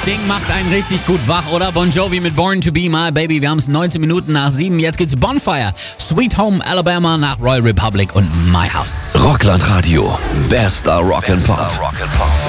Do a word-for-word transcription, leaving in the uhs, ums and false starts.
Ding macht einen richtig gut wach, oder? Bon Jovi mit Born to Be My Baby. Wir haben es neunzehn Minuten nach sieben. Jetzt geht's Bonfire, Sweet Home Alabama nach Royal Republic und My House. Rockland Radio. Bester Rock'n'Pop.